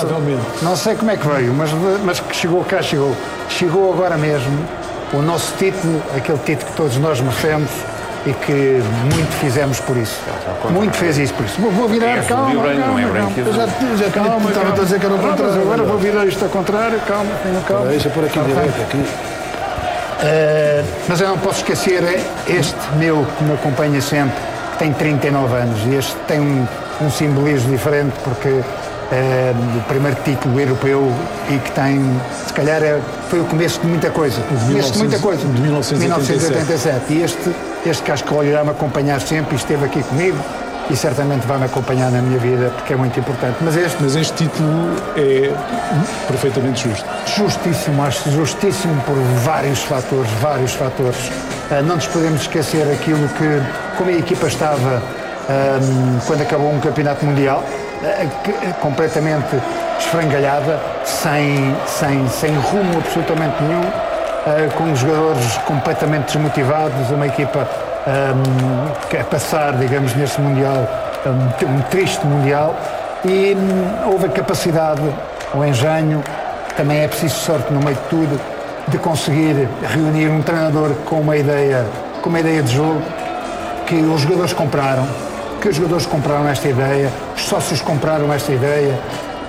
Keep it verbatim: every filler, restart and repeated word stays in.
Provavelmente. Não sei como é que veio, mas, mas que chegou cá, chegou. Chegou agora mesmo o nosso título, aquele título que todos nós merecemos e que muito fizemos por isso. Muito fez isso por isso. Vou, vou virar, É calma, branco, calma, não é calma. branco, Eu já, já calma, estava a dizer que era o contrário. Agora vou virar isto ao contrário, calma, tenha calma. Deixa por aqui direito, aqui. Uh, mas eu não posso esquecer este meu que me acompanha sempre, que tem trinta e nove anos, e este tem um, um simbolismo diferente porque uh, o primeiro título europeu e que tem, se calhar é, foi o começo de muita coisa, de começo de muita coisa, de mil novecentos e oitenta e sete. E este, este Cascol irá-me acompanhar sempre e esteve aqui comigo e certamente vai-me acompanhar na minha vida porque é muito importante. Mas este, Mas este título é perfeitamente justo. Justíssimo, acho justíssimo por vários fatores, vários fatores. Uh, não nos podemos esquecer aquilo que, como a equipa estava um, quando acabou um campeonato mundial, uh, que, uh, completamente esfrangalhada, sem, sem, sem rumo absolutamente nenhum, uh, com os jogadores completamente desmotivados, uma equipa um, que a passar, digamos, neste mundial, um, um triste mundial, e um, houve a capacidade, o engenho, também é preciso sorte no meio de tudo, de conseguir reunir um treinador com uma ideia, com uma ideia de jogo que os jogadores compraram, que os jogadores compraram esta ideia, os sócios compraram esta ideia